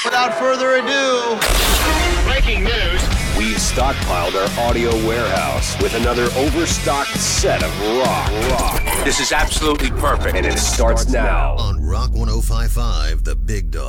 Without further ado, breaking news. We've stockpiled our audio warehouse with another overstocked set of rock. This is absolutely perfect. And it starts now on Rock 105.5, The Big Dog.